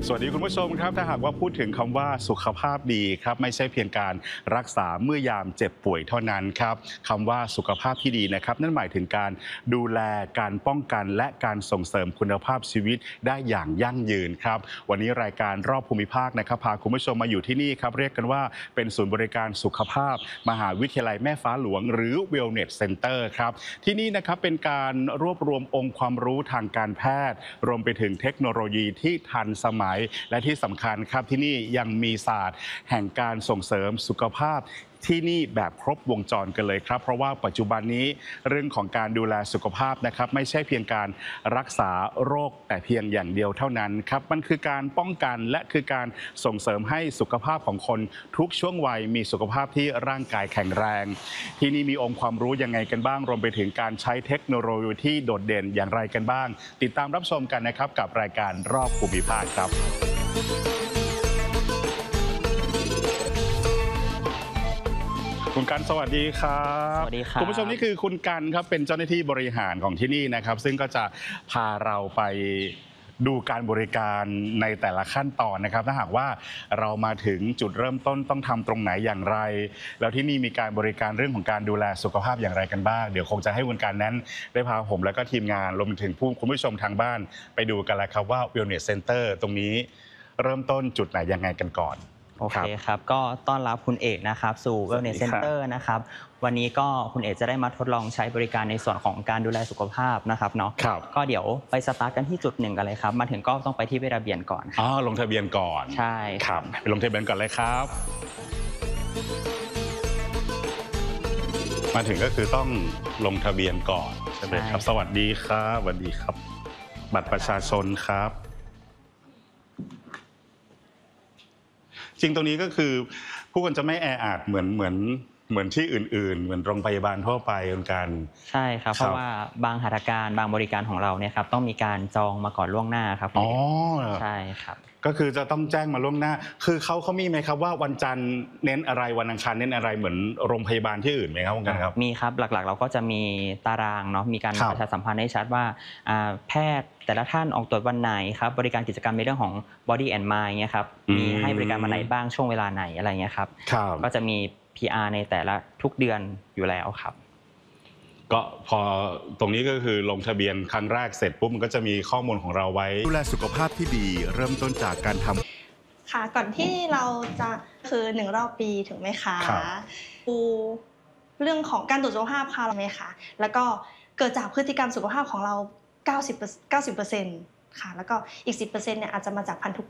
สวัสดีคุณผู้ชมครับถ้าหากว่าพูดถึงคำว่าสุขภาพดีครับไม่ใช่เพียงการรักษาเมื่อยามเจ็บป่วยเท่านั้นครับคำว่าสุขภาพที่ดีนะครับนั่นหมายถึงการดูแลการป้องกันและการส่งเสริมคุณภาพชีวิตได้อย่างยั่งยืนครับวันนี้รายการรอบภูมิภาคนะครับพาคุณผู้ชมมาอยู่ที่นี่ครับเรียกกันว่าเป็นศูนย์บริการสุขภาพมหาวิทยาลัยแม่ฟ้าหลวงหรือ Wellness Center ครับที่นี่นะครับเป็นการรวบรวมองค์ความรู้ทางการแพทย์รวมไปถึงเทคโนโลยีที่ทันสมัยและที่สำคัญครับที่นี่ยังมีศาสตร์แห่งการส่งเสริมสุขภาพที่นี่แบบครบวงจรกันเลยครับเพราะว่าปัจจุบันนี้เรื่องของการดูแลสุขภาพนะครับไม่ใช่เพียงการรักษาโรคแต่เพียงอย่างเดียวเท่านั้นครับมันคือการป้องกันและคือการส่งเสริมให้สุขภาพของคนทุกช่วงวัยมีสุขภาพที่ร่างกายแข็งแรงที่นี่มีองค์ความรู้ยังไงกันบ้างรวมไปถึงการใช้เทคโนโลยีที่โดดเด่นอย่างไรกันบ้างติดตามรับชมกันนะครับกับรายการรอบภูมิภาคครับคุณกันสวัสดีครับสวัสดีครับคุณผู้ชมนี่คือคุณกันครับเป็นเจ้าหน้าที่บริหารของที่นี่นะครับซึ่งก็จะพาเราไปดูการบริการในแต่ละขั้นตอนนะครับถ้าหากว่าเรามาถึงจุดเริ่มต้นต้องทำตรงไหนอย่างไรแล้วที่นี่มีการบริการเรื่องของการดูแลสุขภาพอย่างไรกันบ้างเดี๋ยวคงจะให้คุณกันนั้นได้พาผมและก็ทีมงานรวมถึงคุณผู้ชมทางบ้านไปดูกันแล้วครับว่า Wellness Center ตรงนี้เริ่มต้นจุดไหนยังไงกันก่อนโอเคครับก็ต้อนรับคุณเอกนะครับสู่ Wellness Center นะครับวันนี้ก็คุณเอกจะได้มาทดลองใช้บริการในส่วนของการดูแลสุขภาพนะครับเนาะก็เดี๋ยวไปสตาร์ทกันที่จุดหนึ่งกันเลยครับมาถึงก็ต้องไปที่เวทระเบียนก่อนลงทะเบียนก่อนใช่ครับไปลงทะเบียนก่อนเลยครับมาถึงก็คือต้องลงทะเบียนก่อนใช่ไหมครับสวัสดีครับสวัสดีครับบัตรประชาชนครับจริงตรงนี้ก็คือผู้คนจะไม่แออัดเหมือนที่อื่นๆเหมือนโรงพยาบาลทั่วไปกันใช่ครับเพราะว่าบางหัตถการบางบริการของเราเนี่ยครับต้องมีการจองมาก่อนล่วงหน้าครับใช่ครับก็คือจะต้องแจ้งมาล่วงหน้าคือเขามีไหมครับว่าวันจันทร์เน้นอะไรวันอังคารเน้นอะไรเหมือนโรงพยาบาลที่อื่นไหมครับคุณกันครับมีครับหลักๆเราก็จะมีตารางเนาะมีการประชาสัมพันธ์ให้ชัดว่าแพทย์แต่ละท่านออกตรวจวันไหนครับบริการกิจกรรมในเรื่องของ body and mind เนี่ยครับมีให้บริการวันไหนบ้างช่วงเวลาไหนอะไรเงี้ยครับก็จะมี PR ในแต่ละทุกเดือนอยู่แล้วครับก็พอตรงนี้ก็คือลงทะเบียนครั้งแรกเสร็จปุ๊บมันก็จะมีข้อมูลของเราไว้ดูแลสุขภาพที่ดีเริ่มต้นจากการทำค่ะก่อนที่เราจะคือ1 รอบปีถึงไหมคะดูเรื่องของการตรวจสุขภาพค่ะไหมคะแล้วก็เกิดจากพฤติกรรมสุขภาพของเรา90%ค่ะแล้วก็อีก 10% เนี่ยอาจจะมาจากพันธุกรรม